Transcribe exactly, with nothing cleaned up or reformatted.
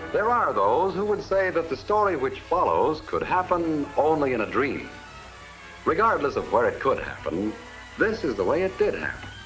There are those who would say that the story which follows could happen only in a dream. Regardless of where it could happen, this is the way it did happen.